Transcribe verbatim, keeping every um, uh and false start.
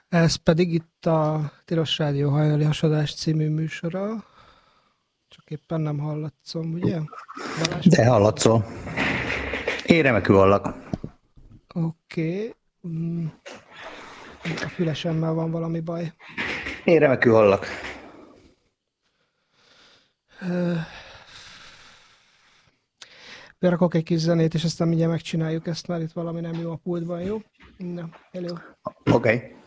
Ez pedig itt a Tilos Rádió hajnali hasadás című műsora. Csak éppen nem hallatszom, ugye? Balázs? De hallatszol. Én remekül hallak. Oké. Okay. Mm. A fülesemmel van valami baj. Én remekül hallak. Uh, berakok egy kis zenét, és aztán mindjárt megcsináljuk ezt, mert itt valami nem jó a pultban, jó? Na, hello. Oké. Okay.